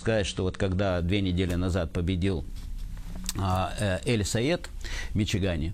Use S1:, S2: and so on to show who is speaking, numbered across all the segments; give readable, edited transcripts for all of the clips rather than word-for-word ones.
S1: сказать, что вот когда 2 недели назад победил Эль Саед в Мичигане,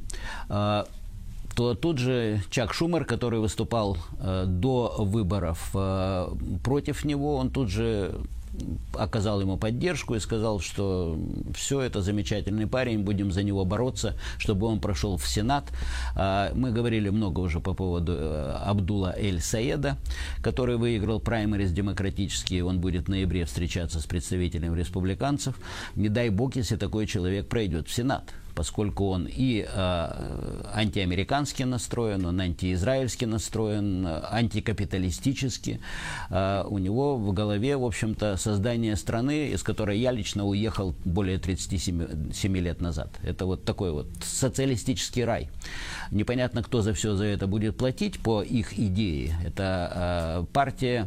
S1: то тут же Чак Шумер, который выступал до выборов против него, он тут же оказал ему поддержку и сказал, что все, это замечательный парень, будем за него бороться, чтобы он прошел в Сенат. Мы говорили много уже по поводу Абдулла Эль Саеда, который выиграл праймерис демократические, он будет в ноябре встречаться с представителями республиканцев. Не дай бог, если такой человек пройдет в Сенат, поскольку он и антиамерикански настроен, он антиизраильски настроен, антикапиталистически. У него в голове, в общем-то, создание страны, из которой я лично уехал более 37 лет назад. Это вот такой вот социалистический рай. Непонятно, кто за все за это будет платить по их идее. Это партия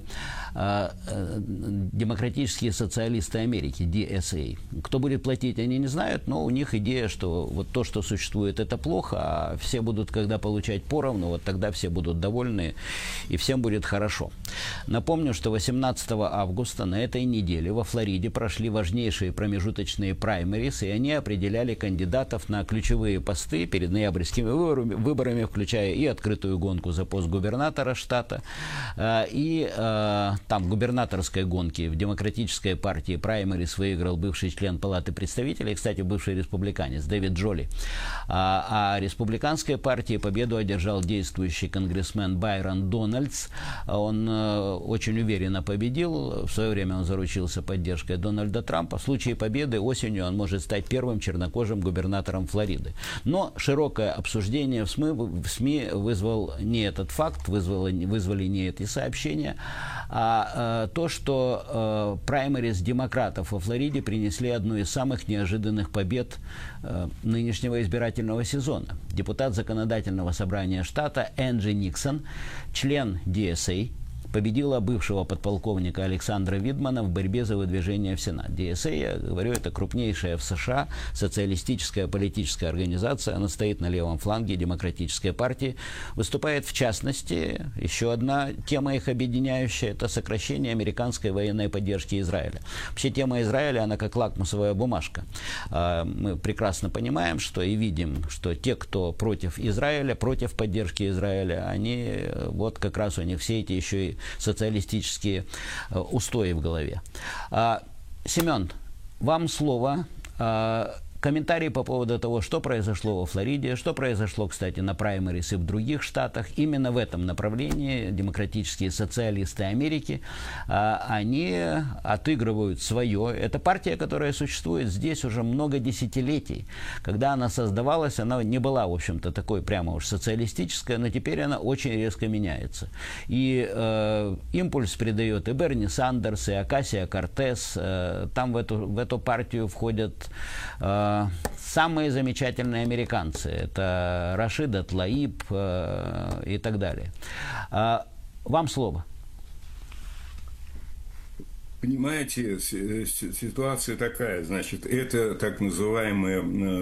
S1: Демократические социалисты Америки, DSA. Кто будет платить, они не знают, но у них идея, что вот то, что существует, это плохо, а все будут, когда получать поровну, вот тогда все будут довольны и всем будет хорошо. Напомню, что 18 августа на этой неделе во Флориде прошли важнейшие промежуточные праймерис, и они определяли кандидатов на ключевые посты перед ноябрьскими выборами, включая и открытую гонку за пост губернатора штата, и там губернаторской гонки в Демократической партии праймерис выиграл бывший член Палаты представителей, кстати, бывший республиканец Дэвид Джоли. А республиканской партии победу одержал действующий конгрессмен Байрон Дональдс. Он очень уверенно победил. В свое время он заручился поддержкой Дональда Трампа. В случае победы осенью он может стать первым чернокожим губернатором Флориды. Но широкое обсуждение в СМИ вызвал не этот факт, вызвали не эти сообщения, а то, что праймерис демократов во Флориде принесли одну из самых неожиданных побед нынешнего избирательного сезона. Депутат законодательного собрания штата Энджи Никсон, член DSA, победила бывшего подполковника Александра Видмана в борьбе за выдвижение в Сенат. DSA, я говорю, это крупнейшая в США социалистическая политическая организация. Она стоит на левом фланге Демократической партии. Выступает, в частности, еще одна тема их объединяющая – это сокращение американской военной поддержки Израиля. Вообще тема Израиля, она как лакмусовая бумажка. Мы прекрасно понимаем, что и видим, что те, кто против Израиля, против поддержки Израиля, они, вот как раз у них все эти еще и социалистические устои в голове. Семен, вам слово. Комментарии по поводу того, что произошло во Флориде, что произошло, кстати, на праймерис и в других штатах. Именно в этом направлении демократические социалисты Америки, они отыгрывают свое. Это партия, которая существует здесь уже много десятилетий. Когда она создавалась, она не была, в общем-то, такой прямо уж социалистическая, но теперь она очень резко меняется. И импульс придает и Берни Сандерс, и Окасио Кортес. Там в эту партию входят самые замечательные американцы. Это Рашида Тлаиб и так далее. Вам слово.
S2: Понимаете, ситуация такая, значит, это так называемая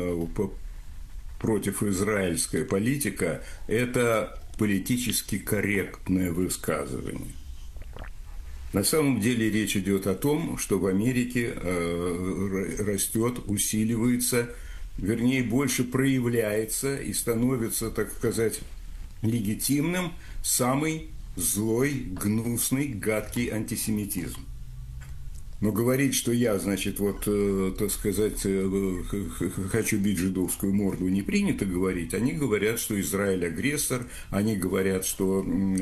S2: противоизраильская политика, это политически корректное высказывание. На самом деле речь идет о том, что в Америке растет, усиливается, вернее, больше проявляется и становится, так сказать, легитимным самый злой, гнусный, гадкий антисемитизм. Но говорить, что я, значит, вот, так сказать, хочу бить жидовскую морду, не принято говорить. Они говорят, что Израиль агрессор, они говорят, что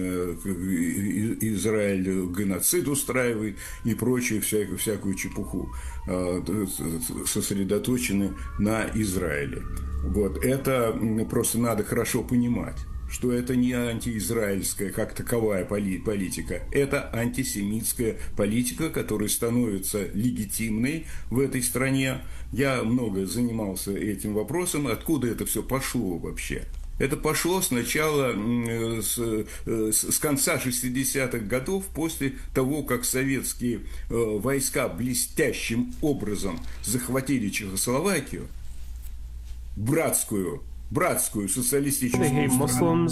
S2: Израиль геноцид устраивает и прочую всякую чепуху, сосредоточены на Израиле. Вот. Это просто надо хорошо понимать, что это не антиизраильская как таковая политика, это антисемитская политика, которая становится легитимной в этой стране. Я много занимался этим вопросом, откуда это все пошло вообще. Это пошло сначала с конца 60-х годов, после того, как советские войска блестящим образом захватили Чехословакию, братскую социалистическую страну.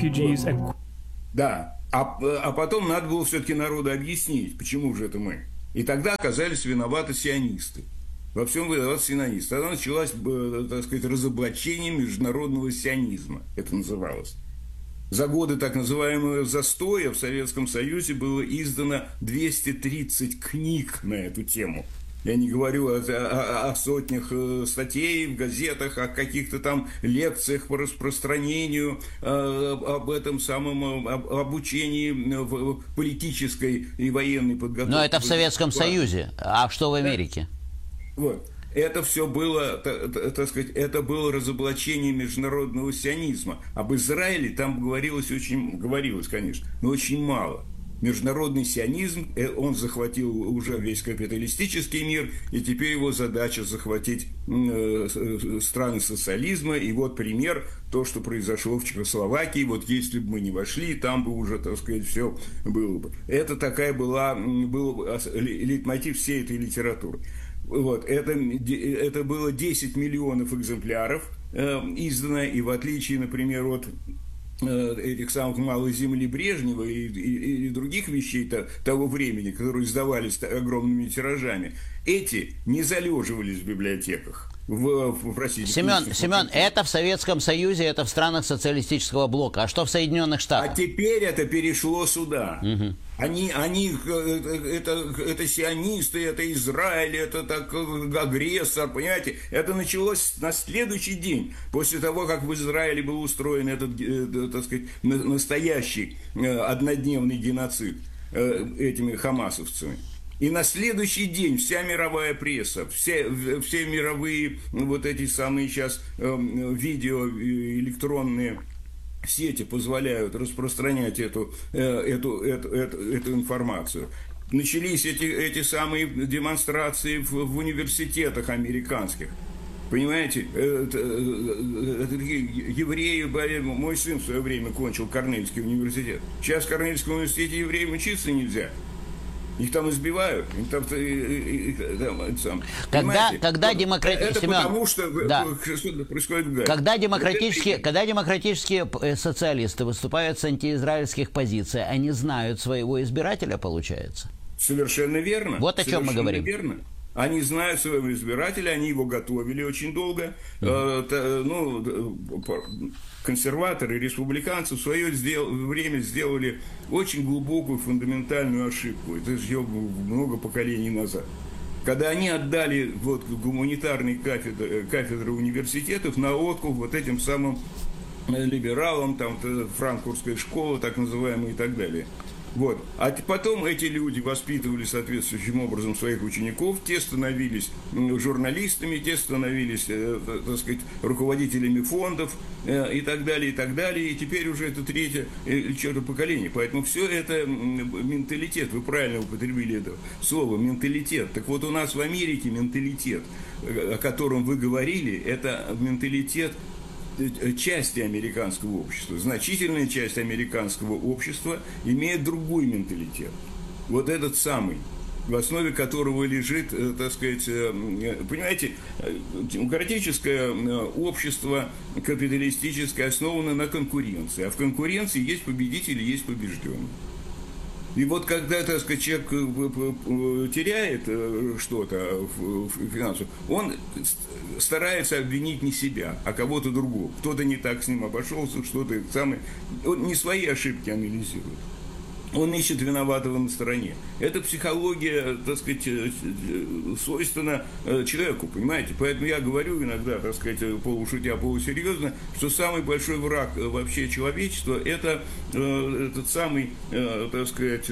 S2: Да, а потом надо было все-таки народу объяснить, почему же это мы. И тогда оказались виноваты сионисты. Во всем виноваты сионисты. Тогда началось, так сказать, разоблачение международного сионизма. Это называлось. За годы так называемого застоя в Советском Союзе было издано 230 книг на эту тему. Я не говорю о сотнях статей в газетах, о каких-то там лекциях по распространению, об этом самом обучении в политической и военной подготовке.
S1: Но это в Советском Союзе. А что в Америке?
S2: Вот. Это все было, так сказать, это было разоблачение международного сионизма. Об Израиле там говорилось, конечно, но очень мало. Международный сионизм, он захватил уже весь капиталистический мир, и теперь его задача захватить страны социализма. И вот пример, то, что произошло в Чехословакии. Вот если бы мы не вошли, там бы уже, так сказать, все было бы. Это был лейтмотив всей этой литературы. Вот, это было 10 миллионов экземпляров издано, и в отличие, например, от этих самых «Малой земли» Брежнева и других вещей того времени, которые издавались огромными тиражами, эти не залеживались в библиотеках. В России.
S1: Семен, это в Советском Союзе, это в странах социалистического блока. А что в Соединенных Штатах?
S2: А теперь это перешло сюда.
S1: Угу.
S2: Это сионисты, это Израиль, это так, агрессор, понимаете? Это началось на следующий день, после того, как в Израиле был устроен этот, так сказать, настоящий однодневный геноцид этими хамасовцами. И на следующий день вся мировая пресса, все мировые вот эти самые сейчас видео электронные сети позволяют распространять эту информацию. Начались эти самые демонстрации в университетах американских. Понимаете, евреи, мой сын в свое время кончил Корнельский университет. Сейчас в Корнельском университете евреям учиться нельзя. Их там избивают, их там
S1: когда демократические...
S2: Это потому, что происходит в Газе.
S1: Когда демократические социалисты выступают с антиизраильских позиций, они знают своего избирателя, получается?
S2: Совершенно верно.
S1: Вот о чем мы говорим.
S2: Верно. Они знают своего избирателя, они его готовили очень долго. Консерваторы, республиканцы в свое время сделали очень глубокую фундаментальную ошибку. Это еще много поколений назад. Когда они отдали гуманитарные кафедры университетов на откуп вот этим самым либералам, там франкфуртская школа, так называемая, и так далее. Вот. А потом эти люди воспитывали соответствующим образом своих учеников, те становились журналистами, те становились, так сказать, руководителями фондов и так далее, и так далее. И теперь уже это третье или четвертое поколение. Поэтому все это менталитет. Вы правильно употребили это слово менталитет. Так вот, у нас в Америке менталитет, о котором вы говорили, это менталитет части американского общества. Значительная часть американского общества имеет другой менталитет. Вот этот самый, в основе которого лежит, так сказать, понимаете, демократическое общество, капиталистическое, основано на конкуренции. А в конкуренции есть победители, есть побежденные. И вот когда, так сказать, человек теряет что-то финансово, он старается обвинить не себя, а кого-то другого. Кто-то не так с ним обошелся, что-то самое. Он не свои ошибки анализирует. Он ищет виноватого на стороне. Это психология, так сказать, свойственна человеку, понимаете? Поэтому я говорю иногда, так сказать, полушутя, полусерьезно, что самый большой враг вообще человечества – это этот самый, так сказать,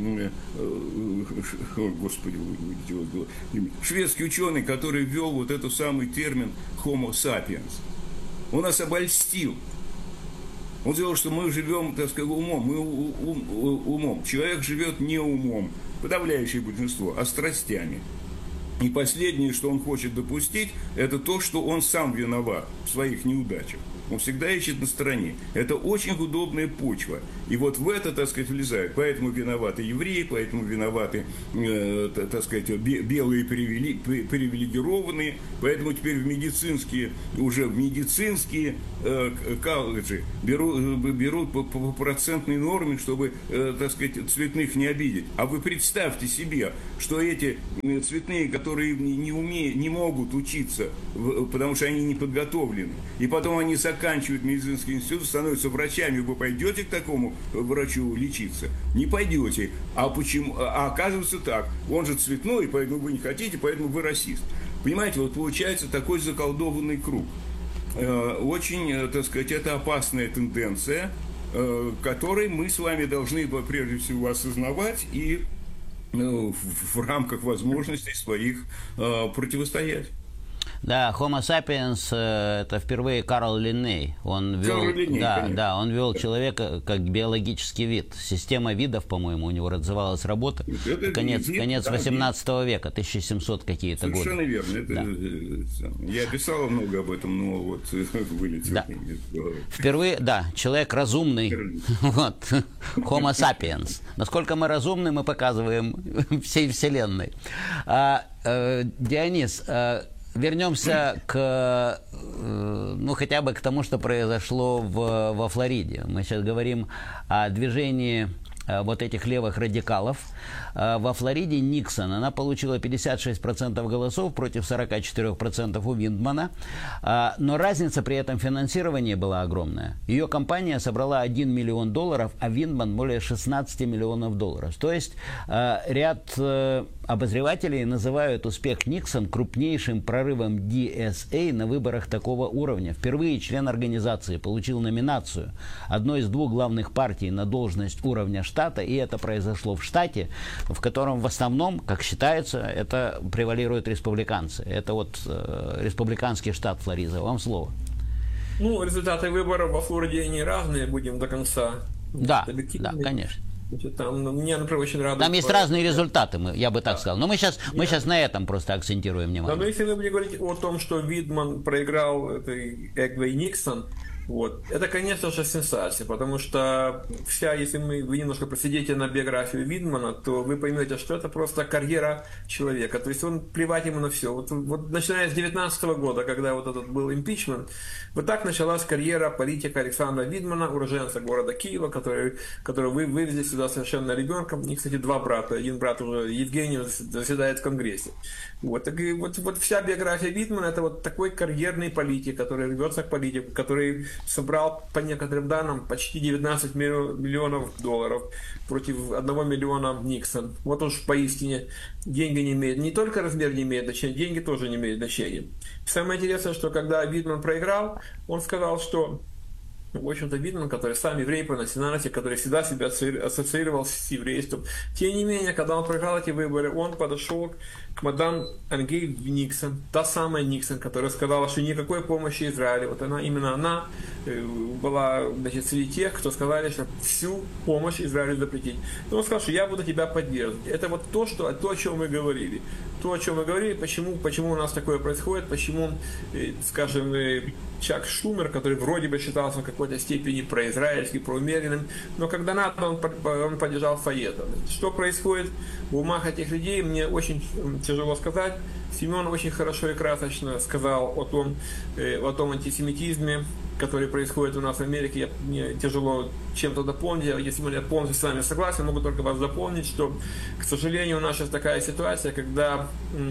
S2: господи, шведский ученый, который ввел вот этот самый термин «homo sapiens». Он нас обольстил. Он сказал, что мы живем, так сказать, умом. Мы умом. Человек живет не умом, подавляющее большинство, а страстями. И последнее, что он хочет допустить, это то, что он сам виноват в своих неудачах. он всегда ищет на стороне. Это очень удобная почва. И вот в это, так сказать, влезает. Поэтому виноваты евреи, поэтому виноваты, так сказать, белые привилегированные, поэтому теперь уже в медицинские колледжи берут по процентной норме, чтобы, так сказать, цветных не обидеть. А вы представьте себе, что эти цветные, которые не могут учиться, потому что они не подготовлены, и потом они заканчивают медицинский институт, становятся врачами, вы пойдете к такому врачу лечиться? Не пойдете. А почему? А оказывается так, он же цветной, поэтому вы не хотите, поэтому вы расист. Понимаете, вот получается такой заколдованный круг. Очень, так сказать, это опасная тенденция, которой мы с вами должны прежде всего осознавать и в рамках возможностей своих противостоять.
S1: Да, Homo sapiens это впервые Карл Линней. Он ввел человека как биологический вид. Система видов, по-моему, у него называлась работа. Конец 18 века, 1700 какие-то годы.
S2: Совершенно верно. Я писал много об этом, но вот вылетел.
S1: Да. Впервые, человек разумный. Вот. Homo sapiens. Насколько мы разумны, мы показываем всей Вселенной. Дионис, вернемся хотя бы к тому, что произошло во Флориде. Мы сейчас говорим о движении вот этих левых радикалов. Во Флориде Никсон, она получила 56% голосов против 44% у Виндмана, но разница при этом финансирования была огромная. Ее компания собрала $1 миллион, а Виндман более 16 миллионов долларов. То есть ряд обозревателей называют успех Никсон крупнейшим прорывом DSA на выборах такого уровня. Впервые член организации получил номинацию одной из двух главных партий на должность уровня штата, и это произошло в штате, в котором в основном, как считается, это превалируют республиканцы. Это вот республиканский штат Флорида. Вам слово.
S3: Результаты выборов во Флориде не разные, будем до конца.
S1: Да, конечно.
S3: Там, мне, например, очень радует.
S1: Там есть разные результаты, я бы так сказал. Но мы сейчас на этом просто акцентируем внимание.
S3: Но если мы будем говорить о том, что Виндман проиграл этой Эгвей Никсон, это, конечно же, сенсация, потому что если вы немножко просидите на биографию Виндмана, то вы поймете, что это просто карьера человека. То есть он плевать ему на все. Вот начиная с 2019 года, когда вот этот был импичмент, вот так началась карьера политика Александра Виндмана, уроженца города Киева, который вы вывезли сюда совершенно ребенком. У них, кстати, два брата. Один брат уже, Евгений, заседает в Конгрессе. Вот вся биография Виндмана — это вот такой карьерный политик, который рвется к политику, который собрал, по некоторым данным, почти 19 миллионов долларов против 1 миллиона Никсон. Вот уж поистине деньги не имеют, не только размер не имеет значения, деньги тоже не имеют значения. Самое интересное, что когда Виндман проиграл, он сказал, что в общем-то, Виндман, который сам еврей по национальности, который всегда себя ассоциировал с еврейством. Тем не менее, когда он проиграл эти выборы, он подошел к мадам Ангель Никсон, та самая Никсон, которая сказала, что никакой помощи Израилю. Вот именно она была, среди тех, кто сказали, что всю помощь Израилю запретить. Но он сказал, что я буду тебя поддерживать. Это вот то, о чем мы говорили. То, о чем мы говорили, почему у нас такое происходит, почему, скажем, Чак Шумер, который вроде бы считался в какой-то степени произраильским, проумеренным, но когда надо, он поддержал Файета. Что происходит в умах этих людей, мне очень тяжело сказать. Семен очень хорошо и красочно сказал о том антисемитизме, который происходит у нас в Америке. Мне тяжело чем-то дополнить. Если я полностью с вами согласен, могу только вас дополнить, что, к сожалению, у нас сейчас такая ситуация, когда...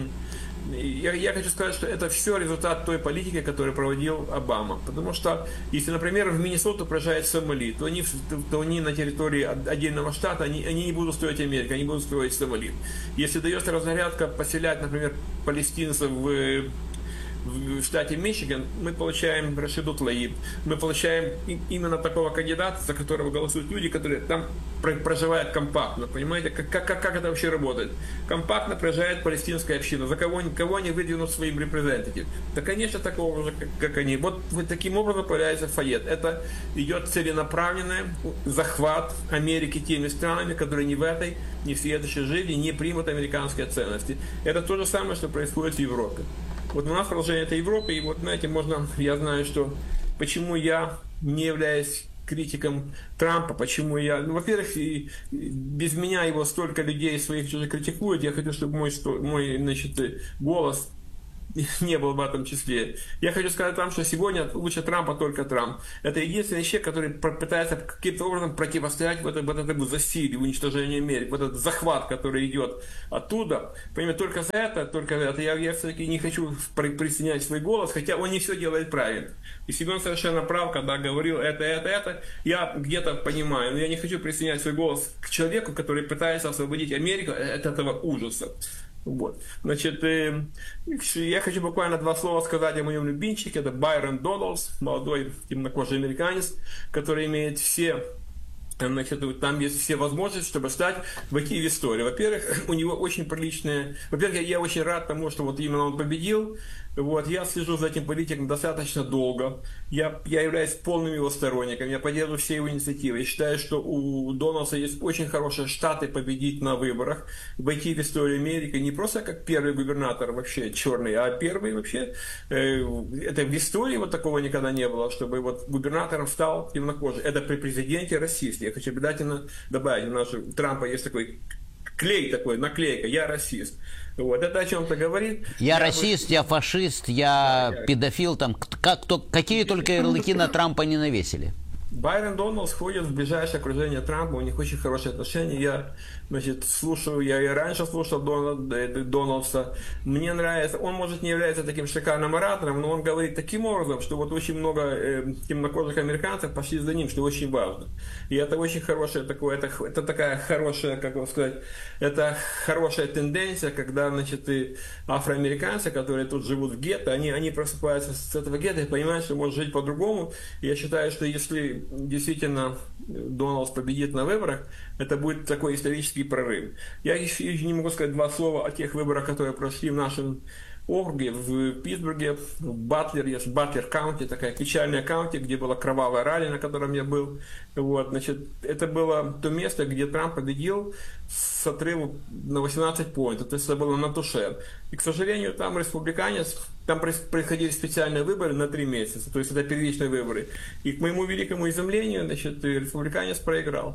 S3: Я хочу сказать, что это все результат той политики, которую проводил Обама. Потому что, если, например, в Миннесоту проезжает Сомали, то они на территории отдельного штата, они не будут строить Америку, они будут строить Сомали. Если дается разнарядка поселять, например, палестинцев в штате Мичиган, мы получаем Рашиду Тлаиб, мы получаем именно такого кандидата, за которого голосуют люди, которые там проживают компактно. Понимаете, как это вообще работает? Компактно проживает палестинская община, за кого они выдвинут своим репрезентатив. Да, конечно, такого же, как они. Вот таким образом появляется Файет. Это идет целенаправленный захват Америки теми странами, которые ни в этой, ни в следующей жизни не примут американские ценности. Это то же самое, что происходит в Европе. Вот у нас продолжение этой Европы, и знаете, я знаю, что почему я не являюсь критиком Трампа, почему я... Ну, во-первых, без меня его столько людей своих уже критикуют, я хочу, чтобы мой значит, голос не был в этом числе. Я хочу сказать вам, что сегодня лучше Трампа только Трамп. Это единственный человек, который пытается каким-то образом противостоять вот этому засилию, уничтожению Америки, вот этот захват, который идет оттуда. Понимаете, только за это я все-таки не хочу присоединять свой голос, хотя он не все делает правильно. И Семен совершенно прав, когда говорил это, я где-то понимаю, но я не хочу присоединять свой голос к человеку, который пытается освободить Америку от этого ужаса. Вот. Значит, я хочу буквально 2 слова сказать о моем любимчике. Это Байрон Доналдс, молодой темнокожий американец, который имеет все... Значит, там есть все возможности, чтобы войти в историю. Во-первых, у него очень приличные... Во-первых, я очень рад тому, что вот именно он победил. Вот, я слежу за этим политиком достаточно долго. Я являюсь полным его сторонником. Я поддерживаю все его инициативы. Я считаю, что у Дональдса есть очень хорошие штаты победить на выборах, войти в историю Америки не просто как первый губернатор вообще черный, а первый вообще. Это в истории вот такого никогда не было, чтобы вот губернатором стал темнокожий. Это при президенте расист. Я хочу обязательно добавить, у нас у Трампа есть такой клей такой, наклейка, я расист. Вот, это о чем-то говорит.
S1: Я расист, я фашист, я педофил, там, какие только ярлыки на Трампа не навесили.
S3: Байрон Доналдс входит в ближайшее окружение Трампа, у них очень хорошие отношения. Я, значит, я и раньше слушал Дональдса. Мне нравится, он, может, не является таким шикарным оратором, но он говорит таким образом, что вот очень много темнокожих американцев пошли за ним, что очень важно. И это очень хорошее такое, это такая хорошая, как вам сказать, это хорошая тенденция, когда, значит, и афроамериканцы, которые тут живут в гетто, они просыпаются с этого гетто и понимают, что можно жить по-другому. И я считаю, что если действительно Дональдс победит на выборах, это будет такой исторический прорыв. Я еще не могу сказать 2 слова о тех выборах, которые прошли в нашем округе, в Питтсбурге, в Батлер Каунти, такая печальная каунти, где была кровавая ралли, на котором я был. Вот, значит, это было то место, где Трамп победил с отрывом на 18 поинтов, то есть это было на туше. И, к сожалению, там республиканец, там происходили специальные выборы на 3 месяца, то есть это первичные выборы. И к моему великому изумлению, значит, республиканец проиграл.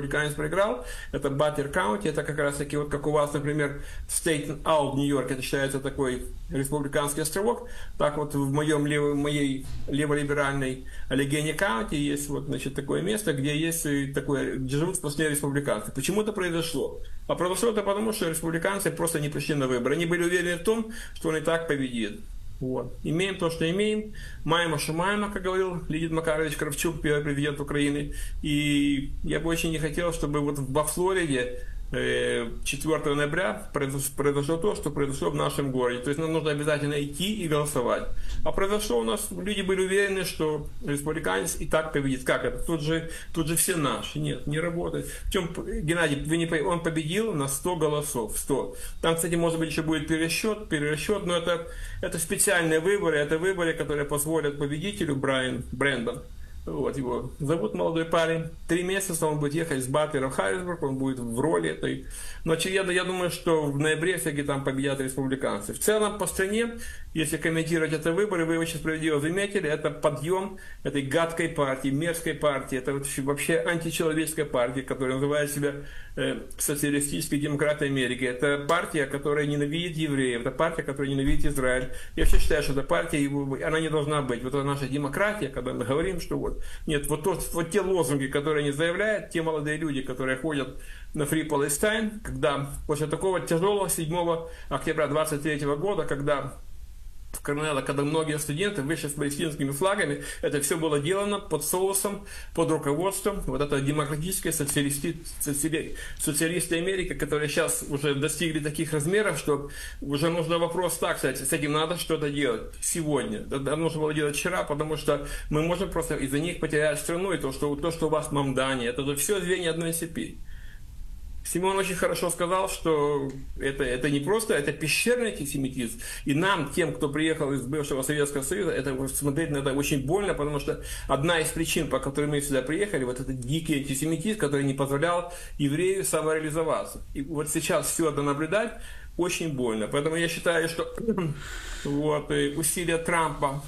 S3: Это Батлер Каунти, это как раз таки, вот как у вас, например, Стейтен-Аут, Нью-Йорк, это считается такой республиканский островок. Так вот в моей левориберальной Аллегени Каунти есть вот, значит, такое место, где живут сплошные республиканцы. Почему это произошло? А произошло это потому, что республиканцы просто не пришли на выборы. Они были уверены в том, что он и так победит. Вот. Имеем то, что имеем. Маємо, что маємо, как говорил Леонид Макарович Кравчук, первый президент Украины. И я бы очень не хотел, чтобы вот во Флориде 4 ноября произошло то, что произошло в нашем городе. То есть нам нужно обязательно идти и голосовать. А произошло у нас, люди были уверены, что республиканец и так победит. Как это? Тут же все наши. Нет, не работает. В чем, Геннадий, он победил на 100 голосов. 100. Там, кстати, может быть, еще будет перерасчет, но это специальные выборы. Это выборы, которые позволят победителю Брэндон. Вот его зовут молодой парень. 3 месяца он будет ехать с Батлера в Харрисбург, он будет в роли этой. Но очевидно, я думаю, что в ноябре все-таки там победят республиканцы. В целом по стране, если комментировать эти выборы, вы очень справедливо заметили, это подъем этой гадкой партии, мерзкой партии, это вообще античеловеческая партия, которая называет себя социалистической демократией Америки. Это партия, которая ненавидит евреев, это партия, которая ненавидит Израиль. Я вообще считаю, что эта партия, она не должна быть. Вот это наша демократия, когда мы говорим, что вот те лозунги, которые они заявляют, те молодые люди, которые ходят на Free Palestine, когда после такого тяжелого 7 октября 23 года, когда в Корнелло, когда многие студенты вышли с палестинскими флагами, это все было делано под соусом, под руководством вот этой демократической социалисты Америки, которые сейчас уже достигли таких размеров, что уже нужно вопрос так, кстати, с этим надо что-то делать сегодня. Это нужно было делать вчера, потому что мы можем просто из-за них потерять страну, и то, что у вас в Мамдане, это же все звенья одной цепи. Симон очень хорошо сказал, что это не просто, это пещерный антисемитизм. И нам, тем, кто приехал из бывшего Советского Союза, это смотреть на это очень больно, потому что одна из причин, по которой мы сюда приехали, вот этот дикий антисемитизм, который не позволял еврею самореализоваться. И вот сейчас все это наблюдать очень больно. Поэтому я считаю, что вот, усилия Трампа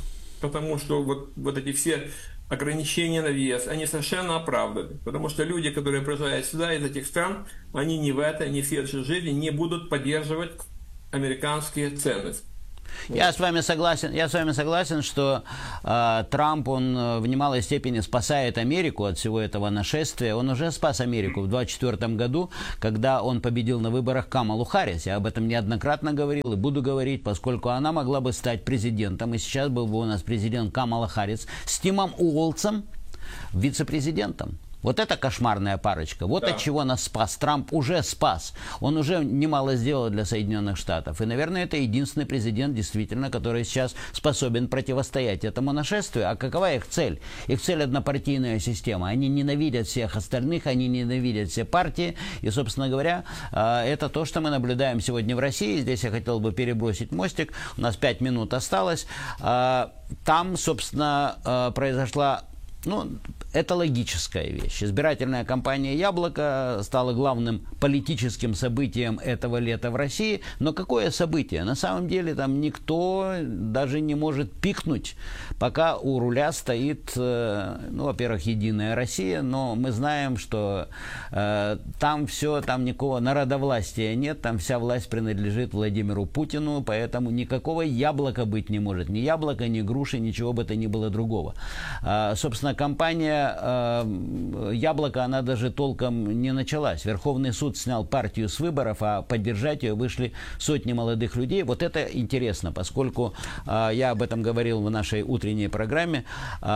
S3: потому что вот эти все ограничения на въезд, они совершенно оправданы. Потому что люди, которые приезжают сюда из этих стран, они ни в этой, ни в следующей жизни не будут поддерживать американские ценности.
S1: Я с вами согласен, что Трамп, он в немалой степени спасает Америку от всего этого нашествия. Он уже спас Америку в 2024 году, когда он победил на выборах Камалу Харрис. Я об этом неоднократно говорил и буду говорить, поскольку она могла бы стать президентом. И сейчас был бы у нас президент Камала Харрис с Тимом Уолтсом вице-президентом. Вот это кошмарная парочка. Вот от чего нас спас. Трамп уже спас. Он уже немало сделал для Соединенных Штатов. И, наверное, это единственный президент, действительно, который сейчас способен противостоять этому нашествию. А какова их цель? Их цель – однопартийная система. Они ненавидят всех остальных, они ненавидят все партии. И, собственно говоря, это то, что мы наблюдаем сегодня в России. Здесь я хотел бы перебросить мостик. У нас 5 минут осталось. Там, собственно, произошла... это логическая вещь. Избирательная кампания «Яблоко» стала главным политическим событием этого лета в России. Но какое событие? На самом деле там никто даже не может пикнуть, пока у руля стоит, во-первых, «Единая Россия», но мы знаем, что там никакого народовластия нет, там вся власть принадлежит Владимиру Путину, поэтому никакого яблока быть не может. Ни яблока, ни груши, ничего бы то ни было другого. Собственно, кампания «Яблоко», она даже толком не началась. Верховный суд снял партию с выборов, а поддержать ее вышли сотни молодых людей. Вот это интересно, поскольку я об этом говорил в нашей утренней программе.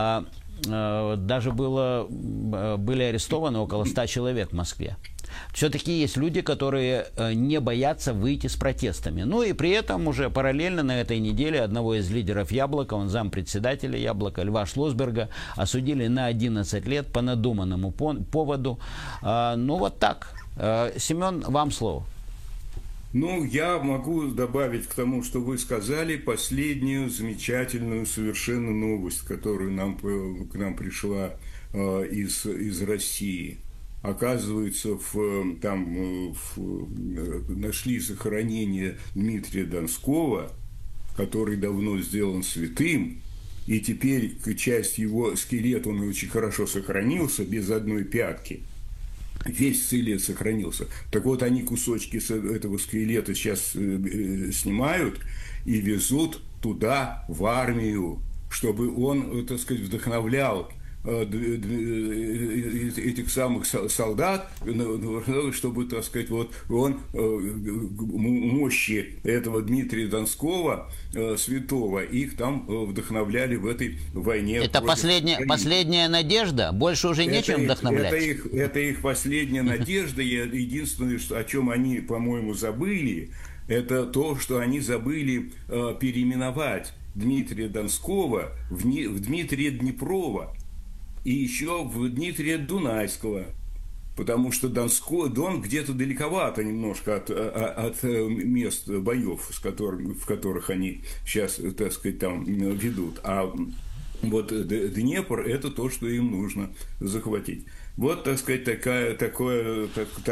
S1: Даже были арестованы около 100 человек в Москве. Все-таки есть люди, которые не боятся выйти с протестами. Ну и при этом уже параллельно на этой неделе одного из лидеров «Яблока», он зампредседателя «Яблока» Льва Шлосберга, осудили на 11 лет по надуманному поводу. Вот так. Семен, вам слово.
S2: Я могу добавить к тому, что вы сказали, последнюю замечательную совершенно новость, которая к нам пришла из России. Оказывается, нашли захоронение Дмитрия Донского, который давно сделан святым, и теперь часть его скелета, он очень хорошо сохранился, без одной пятки. Весь скелет сохранился. Так вот, они кусочки этого скелета сейчас снимают и везут туда, в армию, чтобы он, так сказать, вдохновлял этих самых солдат, чтобы, так сказать, мощи этого Дмитрия Донского, святого, их там вдохновляли в этой войне.
S1: Это последняя надежда? Больше уже нечем вдохновлять?
S2: Это их последняя надежда. Единственное, о чем они, по-моему, забыли, это то, что они забыли переименовать Дмитрия Донского в Дмитрия Днепрова. И еще в Дмитрия Дунайского, потому что Дон где-то далековато немножко от мест боев, в которых они сейчас, так сказать, там ведут. А вот Днепр – это то, что им нужно захватить. Вот, так сказать, такой,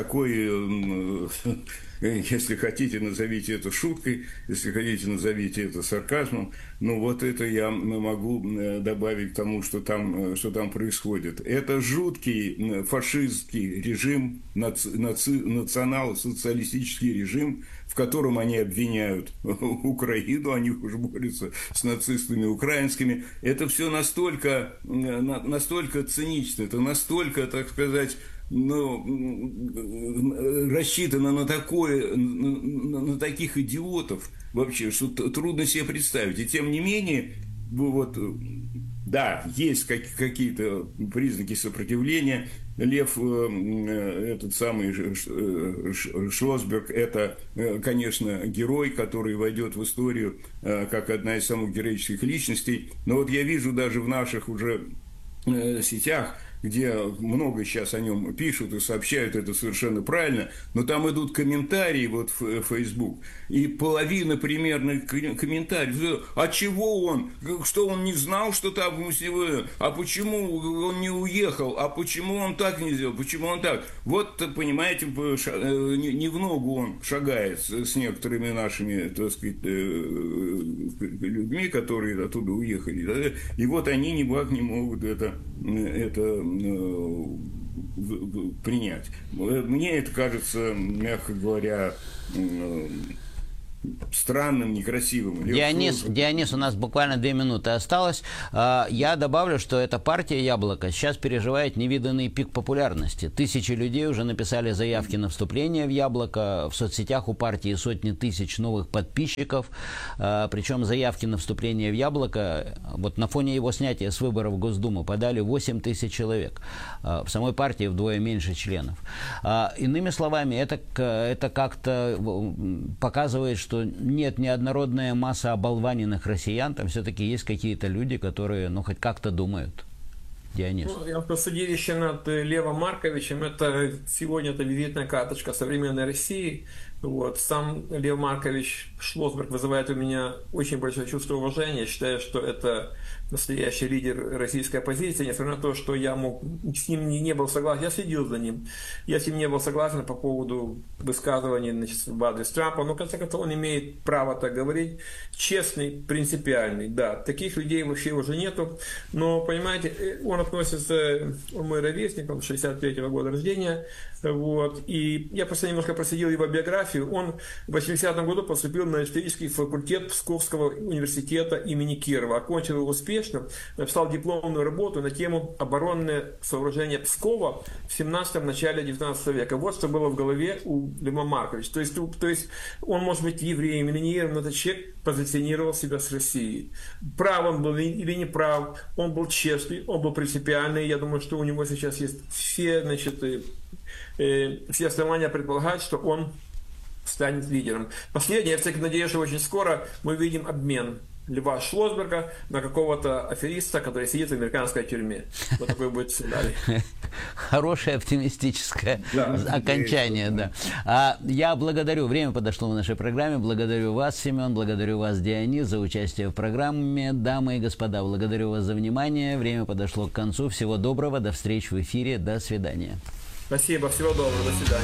S2: если хотите, назовите это шуткой, если хотите, назовите это сарказмом. Вот это я могу добавить к тому, что там происходит. Это жуткий фашистский режим, национал-социалистический режим, в котором они обвиняют Украину, они уже борются с нацистами украинскими. Это все настолько цинично, это настолько, так сказать, рассчитано на таких идиотов вообще, что трудно себе представить. И тем не менее, да, есть какие-то признаки сопротивления. Лев, этот самый Шлосберг, это, конечно, герой, который войдет в историю как одна из самых героических личностей. Но вот я вижу даже в наших уже сетях, где много сейчас о нем пишут и сообщают, это совершенно правильно, но там идут комментарии вот в Facebook, и половина примерно комментариев, а чего он, что он не знал, что там, а почему он не уехал, а почему он так не сделал, почему он так, вот, понимаете, не в ногу он шагает с некоторыми нашими, так сказать, людьми, которые оттуда уехали, и вот они никак не могут это принять. Мне это кажется, мягко говоря, странным, некрасивым.
S1: Дионис, у нас буквально 2 минуты осталось. Я добавлю, что эта партия «Яблоко» сейчас переживает невиданный пик популярности. Тысячи людей уже написали заявки на вступление в «Яблоко». В соцсетях у партии сотни тысяч новых подписчиков. Причем заявки на вступление в «Яблоко», вот на фоне его снятия с выборов в Госдуму, подали 8 тысяч человек. В самой партии вдвое меньше членов. Иными словами, это как-то показывает, что нет неоднородная масса оболваненных россиян, там все-таки есть какие-то люди, которые, ну, хоть как-то думают. Дионис.
S3: Судилище над Левом Марковичем, сегодня это визитная карточка современной России. Вот. Сам Лев Маркович Шлосберг вызывает у меня очень большое чувство уважения. Я считаю, что это настоящий лидер российской оппозиции, несмотря на то, что я с ним не был согласен. Я следил за ним. Я с ним не был согласен по поводу высказываний, значит, в адрес Трампа. Но, в конце концов, он имеет право так говорить. Честный, принципиальный. Да, таких людей вообще уже нету. Но, понимаете, он относится, он мой ровесник, он 63-го года рождения. Вот. И я просто немножко проследил его биографию. Он в 80-м году поступил на исторический факультет Псковского университета имени Кирова. Окончил его успешно, написал дипломную работу на тему оборонное сооружение Пскова в 17-м, начале 19 века. Вот что было в голове у Льва Марковича. То есть он может быть евреем или не евреем, но этот человек позиционировал себя с Россией. Прав он был или не прав, он был честный, он был принципиальный. Я думаю, что у него сейчас есть все, значит, все основания предполагать, что он станет лидером. Последнее, я все-таки надеюсь, что очень скоро мы увидим обмен Льва Шлосберга на какого-то афериста, который сидит в американской тюрьме. Вот такой будет сценарий.
S1: Хорошее оптимистическое окончание, да. Я благодарю, время подошло в нашей программе, благодарю вас, Семен, благодарю вас, Дионис, за участие в программе. Дамы и господа, благодарю вас за внимание, время подошло к концу. Всего доброго, до встречи в эфире, до свидания.
S3: Спасибо, всего доброго, до свидания.